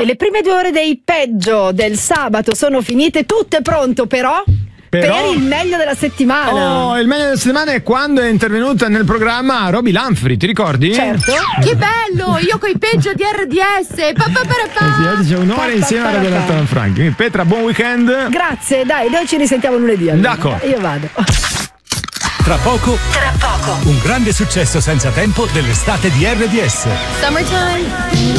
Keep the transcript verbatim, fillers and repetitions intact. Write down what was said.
E le prime due ore dei peggio del sabato sono finite, tutto è pronto però... Però, per il meglio della settimana. Oh, il meglio della settimana è quando è intervenuta nel programma Roby Lanfri, ti ricordi? Certo. Che bello, io coi peggio di R D S. Pa, pa, pa, pa. Eh sì, oggi c'è un'ora Pa, insieme pa, a pa, Radio pa. Lanfranchi. Quindi Petra, buon weekend. Grazie, dai, noi ci risentiamo lunedì. Allora. D'accordo. Io vado. Tra poco, Tra poco. un grande successo senza tempo dell'estate di R D S. Summertime.